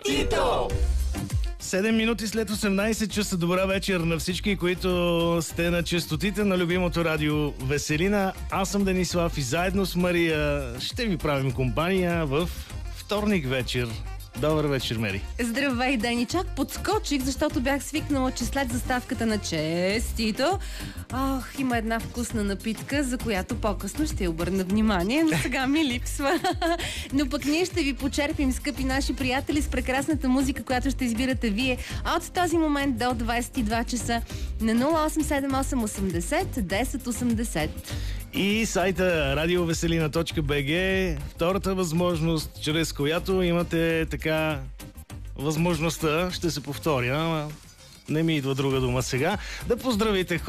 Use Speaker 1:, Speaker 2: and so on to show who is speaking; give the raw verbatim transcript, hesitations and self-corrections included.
Speaker 1: Тито!
Speaker 2: седем минути след осемнайсет часа. Добра вечер на всички, които сте на честотите на любимото радио Веселина. Аз съм Денислав и заедно с Мария ще ви правим компания в вторник вечер. Добър вечер, Мери.
Speaker 3: Здравей, Дени. Чак подскочих, защото бях свикнала, че след заставката на честито, ох, има една вкусна напитка, за която по-късно ще обърна внимание, но сега ми липсва. Но пък ние ще ви почерпим, скъпи наши приятели, с прекрасната музика, която ще избирате вие от този момент до двайсет и два часа на нула осем седем осем осемдесет десет осемдесет.
Speaker 2: И сайта радиовеселина точка би джи, втората възможност, чрез която имате така възможността, ще се повторя, ама не ми идва друга дума сега, да поздравите